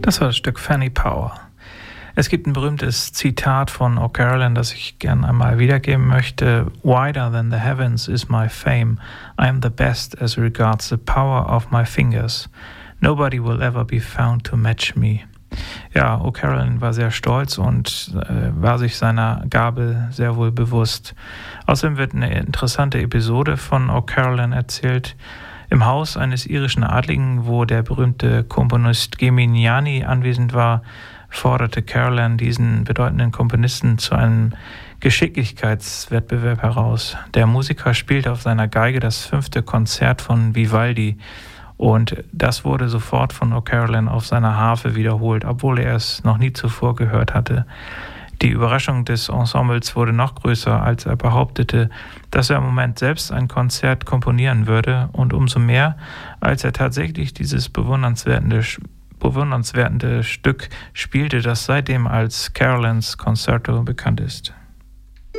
Das war das Stück Fanny Power. Es gibt ein berühmtes Zitat von O'Carolan, das ich gern einmal wiedergeben möchte. Wider than the heavens is my fame. I am the best as regards the power of my fingers. Nobody will ever be found to match me. Ja, O'Carolan war sehr stolz und war sich seiner Gabe sehr wohl bewusst. Außerdem wird eine interessante Episode von O'Carolan erzählt. Im Haus eines irischen Adligen, wo der berühmte Komponist Geminiani anwesend war, forderte Carolan diesen bedeutenden Komponisten zu einem Geschicklichkeitswettbewerb heraus. Der Musiker spielte auf seiner Geige das 5. Konzert von Vivaldi und das wurde sofort von O'Carolan auf seiner Harfe wiederholt, obwohl er es noch nie zuvor gehört hatte. Die Überraschung des Ensembles wurde noch größer, als er behauptete, dass er im Moment selbst ein Konzert komponieren würde, und umso mehr, als er tatsächlich dieses bewundernswerte Stück spielte, das seitdem als Carolans Concerto bekannt ist.